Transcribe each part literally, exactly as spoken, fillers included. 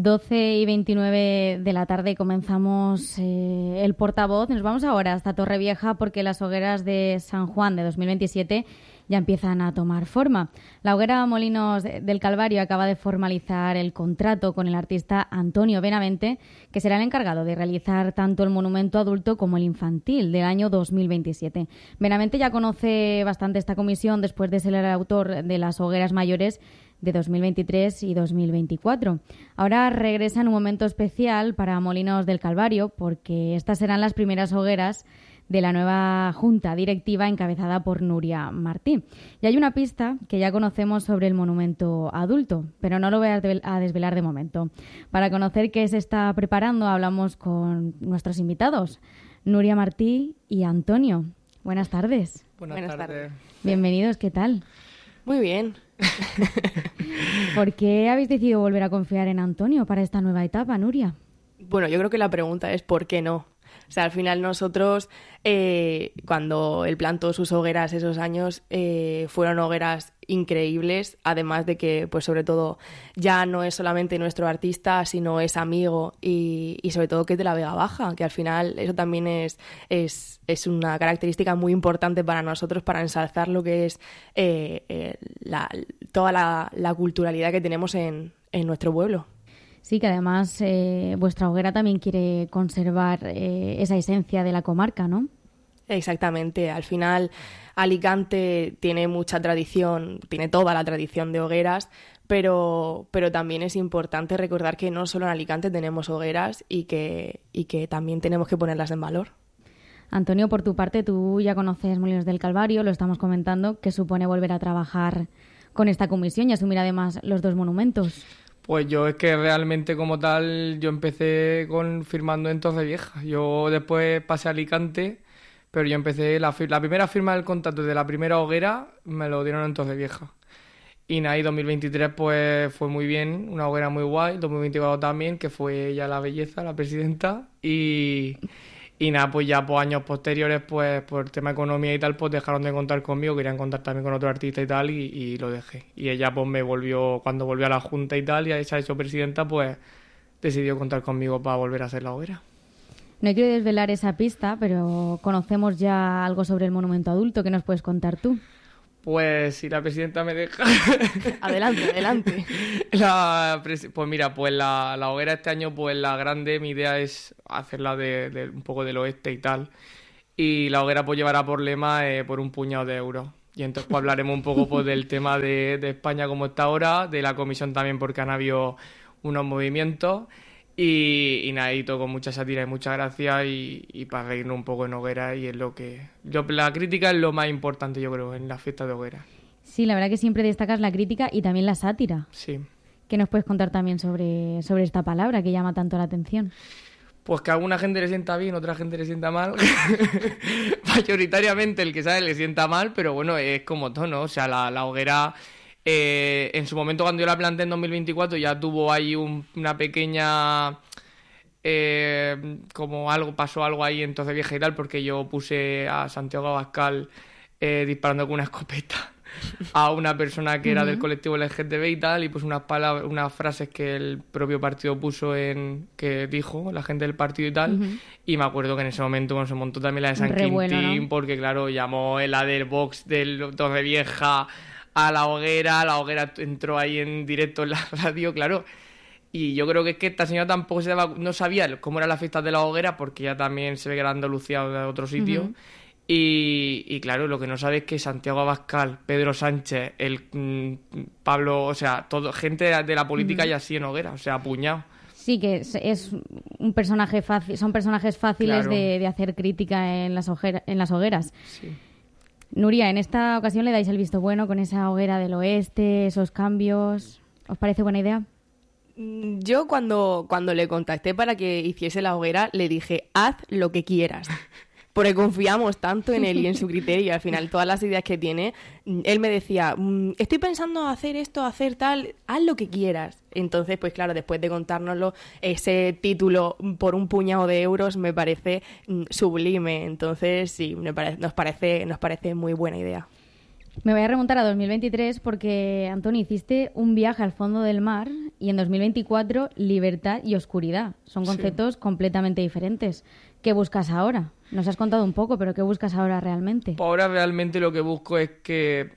doce y veintinueve de la tarde comenzamos eh, el portavoz. Nos vamos ahora hasta Torrevieja porque las hogueras de San Juan de dos mil veintisiete ya empiezan a tomar forma. La hoguera Molinos del Calvario acaba de formalizar el contrato con el artista Antonio Benavente, que será el encargado de realizar tanto el monumento adulto como el infantil del año dos mil veintisiete. Benavente ya conoce bastante esta comisión después de ser el autor de las hogueras mayores de dos mil veintitrés y dos mil veinticuatro. Ahora regresa en un momento especial para Molinos del Calvario porque estas serán las primeras hogueras de la nueva junta directiva encabezada por Nuria Martí. Y hay una pista que ya conocemos sobre el monumento adulto, pero no lo voy a desvelar de momento. Para conocer qué se está preparando hablamos con nuestros invitados, Nuria Martí y Antonio. Buenas tardes. Buenas, Buenas tardes. tardes. Bienvenidos, ¿qué tal? Muy bien. ¿Por qué habéis decidido volver a confiar en Antonio para esta nueva etapa, Nuria? Bueno, yo creo que la pregunta es ¿por qué no? O sea, al final nosotros, eh, cuando él plantó sus hogueras esos años, eh, fueron hogueras increíbles, además de que, pues sobre todo, ya no es solamente nuestro artista, sino es amigo y, y sobre todo que es de la Vega Baja, que al final eso también es, es, es una característica muy importante para nosotros para ensalzar lo que es eh, eh, la, toda la, la culturalidad que tenemos en, en nuestro pueblo. Sí, que además eh, vuestra hoguera también quiere conservar eh, esa esencia de la comarca, ¿no? Exactamente. Al final, Alicante tiene mucha tradición, tiene toda la tradición de hogueras, pero, pero también es importante recordar que no solo en Alicante tenemos hogueras y que, y que también tenemos que ponerlas en valor. Antonio, por tu parte, tú ya conoces Molinos del Calvario, lo estamos comentando, ¿qué supone volver a trabajar con esta comisión y asumir además los dos monumentos? Pues yo es que realmente como tal yo empecé con firmando en Torrevieja. Yo después pasé a Alicante, pero yo empecé la, la primera firma del contrato de la primera hoguera me lo dieron en Torrevieja. Y nada, y dos mil veintitrés pues fue muy bien, una hoguera muy guay, dos mil veinticuatro también, que fue ella la belleza, la presidenta, y... Y nada, pues ya por años posteriores, pues por tema de economía y tal, pues dejaron de contar conmigo, querían contar también con otro artista y tal, y, y lo dejé. Y ella pues me volvió, cuando volvió a la Junta y tal, y ella se ha hecho presidenta, pues decidió contar conmigo para volver a hacer la hoguera. No quiero desvelar esa pista, pero conocemos ya algo sobre el monumento adulto. ¿Qué nos puedes contar tú? Pues si la presidenta me deja... Adelante, adelante. La pres... Pues mira, pues la, la hoguera este año, pues la grande, mi idea es hacerla de, de un poco del oeste y tal. Y la hoguera pues llevará por lema eh, por un puñado de euros. Y entonces pues hablaremos un poco pues del tema de, de España como está ahora, de la comisión también porque han habido unos movimientos. Y, y nada, y todo con mucha sátira y mucha gracia y, y para reírnos un poco en hoguera y es lo que... Yo, la crítica es lo más importante, yo creo, en las fiestas de hoguera. Sí, la verdad que siempre destacas la crítica y también la sátira. Sí. ¿Qué nos puedes contar también sobre, sobre esta palabra que llama tanto la atención? Pues que a alguna gente le sienta bien, a otra gente le sienta mal. Mayoritariamente el que sabe le sienta mal, pero bueno, es como todo, ¿no? O sea, la, la hoguera... Eh, en su momento cuando yo la planté en dos mil veinticuatro ya tuvo ahí un, una pequeña eh, como algo pasó algo ahí en Torrevieja y tal porque yo puse a Santiago Abascal eh, disparando con una escopeta a una persona que era uh-huh. del colectivo L G T B y tal y puse unas palabras, unas frases que el propio partido puso en que dijo la gente del partido y tal uh-huh. y me acuerdo que en ese momento bueno, se montó también la de San Quintín bueno, ¿no? Porque claro llamó la del Vox del Torrevieja a la hoguera, la hoguera entró ahí en directo en la radio, claro. Y yo creo que es que esta señora tampoco se daba, no sabía cómo eran las fiestas de la hoguera, porque ella también se ve que era Andalucía o de otro sitio. Uh-huh. Y, y claro, lo que no sabe es que Santiago Abascal, Pedro Sánchez, el mmm, Pablo, o sea, todo, gente de la, de la política uh-huh. y así en hoguera, o sea, apuñado. Sí, que es, es un personaje fácil, son personajes fáciles claro. de, de hacer crítica en las, hoguera, en las hogueras. Sí. Nuria, en esta ocasión le dais el visto bueno con esa hoguera del oeste, esos cambios. ¿Os parece buena idea? Yo cuando, cuando le contacté para que hiciese la hoguera le dije, haz lo que quieras. Porque confiamos tanto en él y en su criterio y al final todas las ideas que tiene, él me decía, estoy pensando hacer esto, hacer tal, haz lo que quieras. Entonces, pues claro, después de contárnoslo, ese título por un puñado de euros me parece sublime. Entonces, sí, me pare- nos parece, nos parece muy buena idea. Me voy a remontar a dos mil veintitrés porque, Antonio, hiciste un viaje al fondo del mar y en dos mil veinticuatro libertad y oscuridad. Son conceptos sí. completamente diferentes. ¿Qué buscas ahora? Nos has contado un poco, pero ¿qué buscas ahora realmente? Pues ahora realmente lo que busco es que,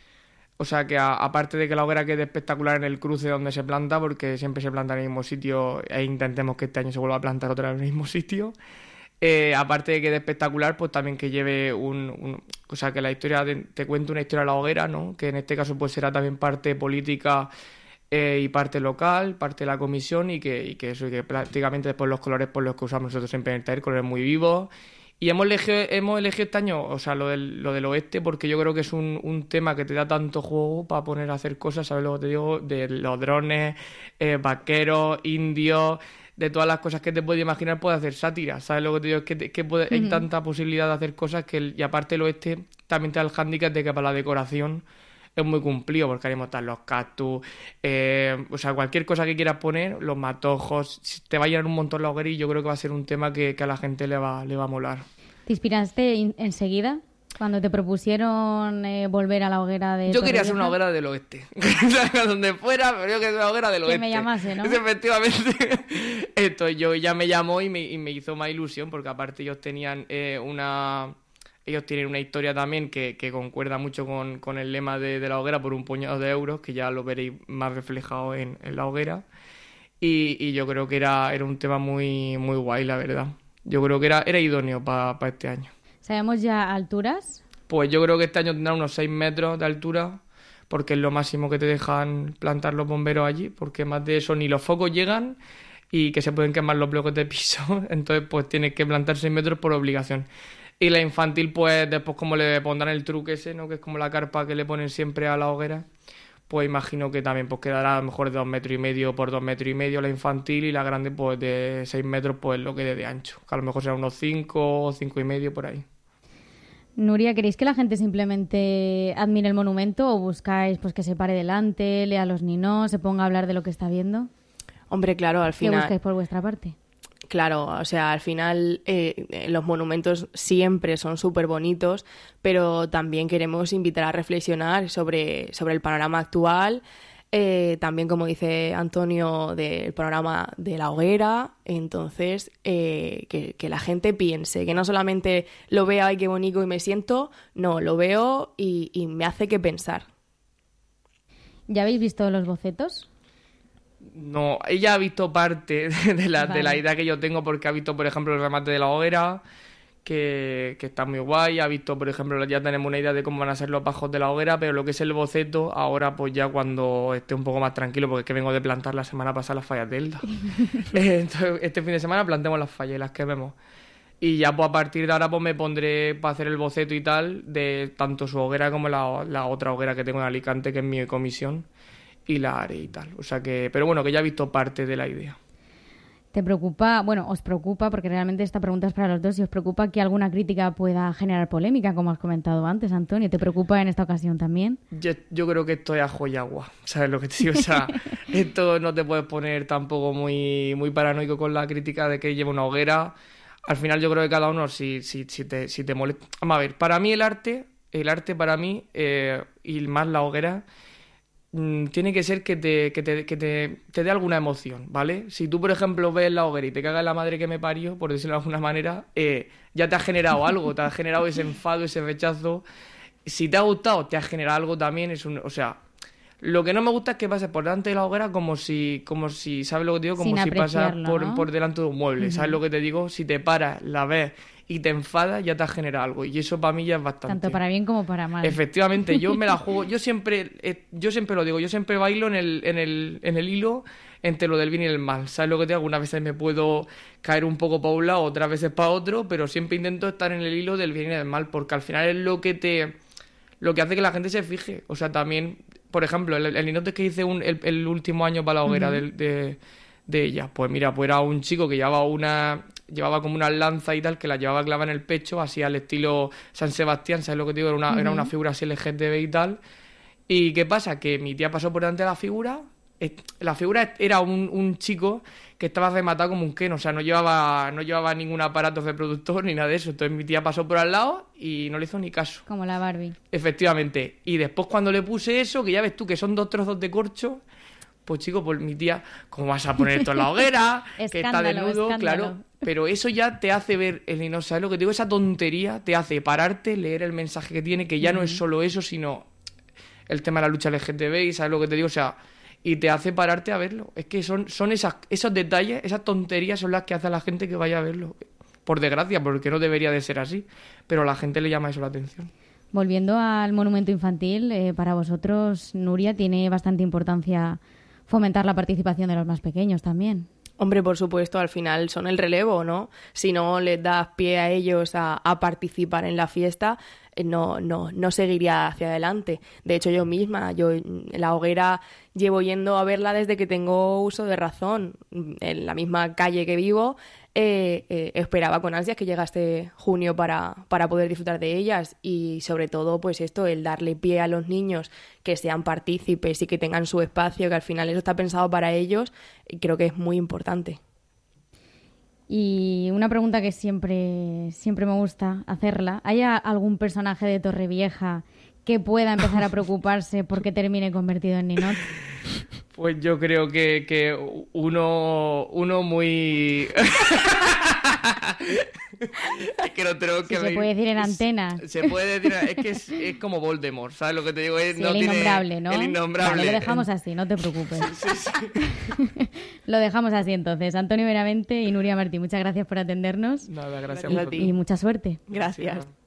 o sea, que a, aparte de que la hoguera quede espectacular en el cruce donde se planta, porque siempre se planta en el mismo sitio e intentemos que este año se vuelva a plantar otra vez en el mismo sitio, eh, aparte de que quede espectacular, pues también que lleve un... un o sea, que la historia, de, te cuente una historia de la hoguera, ¿no? Que en este caso pues será también parte política eh, y parte local, parte de la comisión y que, y que eso, y que prácticamente después los colores por los que usamos nosotros siempre en el taller, colores muy vivos. Y hemos elegido, hemos elegido este año, o sea, lo del, lo del oeste, porque yo creo que es un, un tema que te da tanto juego para poner a hacer cosas, ¿sabes lo que te digo? De los drones, eh, vaqueros, indios, de todas las cosas que te puedes imaginar, puedes hacer sátira, ¿sabes lo que te digo? Es que, te, que puede, uh-huh. hay tanta posibilidad de hacer cosas que, el, y aparte el oeste también te da el hándicap de que para la decoración es muy cumplido, porque haremos tal los cactus, eh, o sea, cualquier cosa que quieras poner, los matojos, te va a llenar un montón la hoguera y yo creo que va a ser un tema que, que a la gente le va, le va a molar. ¿Te inspiraste in- enseguida cuando te propusieron eh, volver a la hoguera de Yo quería hacer una hoguera del oeste, donde fuera, pero yo quería hacer una hoguera del que oeste. Que me llamase, ¿no? Efectivamente. Esto, yo ya me llamó y me, y me hizo más ilusión, porque aparte ellos tenían eh, una... Ellos tienen una historia también que, que concuerda mucho con, con el lema de, de la hoguera por un puñado de euros, que ya lo veréis más reflejado en, en la hoguera. Y, y yo creo que era, era un tema muy, muy guay, la verdad. Yo creo que era, era idóneo para pa este año. ¿Sabemos ya alturas? Pues yo creo que este año tendrá unos seis metros de altura, porque es lo máximo que te dejan plantar los bomberos allí, porque más de eso ni los focos llegan y que se pueden quemar los bloques de piso. Entonces pues tienes que plantar seis metros por obligación. Y la infantil, pues después como le pondrán el truque ese, ¿no? Que es como la carpa que le ponen siempre a la hoguera, pues imagino que también pues quedará a lo mejor de dos metros y medio por dos metros y medio la infantil y la grande pues de seis metros pues lo que dé de ancho, que a lo mejor será unos cinco o cinco y medio por ahí. Nuria, ¿queréis que la gente simplemente admire el monumento o buscáis pues que se pare delante, lea los ninos, se ponga a hablar de lo que está viendo? Hombre, claro, al final... ¿Qué buscáis por vuestra parte? Claro, o sea, al final eh, los monumentos siempre son súper bonitos, pero también queremos invitar a reflexionar sobre, sobre el panorama actual, eh, también, como dice Antonio, del panorama de la hoguera. Entonces, eh, que, que la gente piense, que no solamente lo vea, ay, qué bonito y me siento, no, lo veo y, y me hace que pensar. ¿Ya habéis visto los bocetos? No, ella ha visto parte de la, vale. de la idea que yo tengo, porque ha visto, por ejemplo, el remate de la hoguera, que, que está muy guay. Ha visto, por ejemplo, ya tenemos una idea de cómo van a ser los bajos de la hoguera, pero lo que es el boceto, ahora pues ya cuando esté un poco más tranquilo, porque es que vengo de plantar la semana pasada las fallas de Elda. Entonces, este fin de semana plantemos las fallas y las que vemos. Y ya pues a partir de ahora pues me pondré para hacer el boceto y tal, de tanto su hoguera como la, la otra hoguera que tengo en Alicante, que es mi comisión. Y la haré y tal. O sea que... Pero bueno, que ya he visto parte de la idea. ¿Te preocupa, bueno, os preocupa, porque realmente esta pregunta es para los dos, si os preocupa que alguna crítica pueda generar polémica, como has comentado antes, Antonio? ¿Te preocupa en esta ocasión también? Yo, yo creo que esto es ajo y agua, ¿sabes lo que te digo? O sea, esto no te puedes poner tampoco muy, muy paranoico con la crítica de que lleva una hoguera. Al final yo creo que cada uno, si, si, si, te, si te molesta... Vamos a ver, para mí el arte, el arte para mí, eh, y más la hoguera... tiene que ser que te, que te, que te, te dé alguna emoción, ¿vale? Si tú, por ejemplo, ves la hoguera y te cagas en la madre que me parió, por decirlo de alguna manera, eh, ya te ha generado algo, te ha generado ese enfado, ese rechazo. Si te ha gustado, te ha generado algo también. Es un, o sea, lo que no me gusta es que pases por delante de la hoguera como si, como si ¿sabes lo que te digo? Como Sin si pasas por, ¿no? por delante de un mueble, uh-huh. ¿Sabes lo que te digo? Si te paras, la ves y te enfadas, ya te has generado algo. Y eso para mí ya es bastante. Tanto para bien como para mal. Efectivamente, yo me la juego, yo siempre, eh, yo siempre lo digo, yo siempre bailo en el, en el, en el hilo entre lo del bien y el mal. ¿Sabes lo que te digo? Algunas veces me puedo caer un poco para un lado, otras veces para otro, pero siempre intento estar en el hilo del bien y del mal, porque al final es lo que te, lo que hace que la gente se fije. O sea, también, por ejemplo, el, el ninote que hice un, el, el último año para la hoguera uh-huh. de, de, de ella, pues mira, pues era un chico que llevaba una... llevaba como una lanza y tal, que la llevaba clavada en el pecho, así al estilo San Sebastián, ¿sabes lo que te digo? Era una, uh-huh. era una figura así L G T B y tal. ¿Y qué pasa? Que mi tía pasó por delante de la figura. La figura era un, un chico que estaba rematado como un Ken, o sea, no llevaba, no llevaba ningún aparato reproductor ni nada de eso. Entonces mi tía pasó por al lado y no le hizo ni caso. Como la Barbie. Efectivamente. Y después cuando le puse eso, que ya ves tú que son dos trozos de corcho, pues chico, pues mi tía, ¿cómo vas a poner esto en la hoguera? Que está desnudo, escándalo. claro. Pero eso ya te hace ver, Elinor, ¿sabes lo que te digo? Esa tontería te hace pararte, leer el mensaje que tiene, que ya uh-huh. no es solo eso, sino el tema de la lucha L G T B I, ¿sabes lo que te digo? O sea, y te hace pararte a verlo. Es que son, son esas, esos detalles, esas tonterías son las que hace a la gente que vaya a verlo. Por desgracia, porque no debería de ser así, pero a la gente le llama eso la atención. Volviendo al monumento infantil, eh, para vosotros, Nuria, tiene bastante importancia fomentar la participación de los más pequeños también. Hombre, por supuesto, al final son el relevo, ¿no? Si no les das pie a ellos a, a participar en la fiesta, no, no, no seguiría hacia adelante. De hecho, yo misma, yo en la hoguera llevo yendo a verla desde que tengo uso de razón. En la misma calle que vivo, eh, eh, esperaba con ansias que llegase junio para, para poder disfrutar de ellas. Y sobre todo, pues esto, el darle pie a los niños, que sean partícipes y que tengan su espacio, que al final eso está pensado para ellos, y creo que es muy importante. Y una pregunta que siempre, siempre me gusta hacerla. ¿Hay algún personaje de Torrevieja que pueda empezar a preocuparse porque termine convertido en ninot? Pues yo creo que, que uno, uno muy... Es que no tengo que si se puede decir en antenas. Se puede decir, es que es, es como Voldemort, ¿sabes lo que te digo? Es, sí, no el tiene, innombrable, ¿no? El innombrable. Vale, lo dejamos así, no te preocupes. Sí, sí. Lo dejamos así entonces. Antonio Benavente y Nuria Martí, muchas gracias por atendernos. Nada, gracias, gracias a ti. Y mucha suerte. Gracias.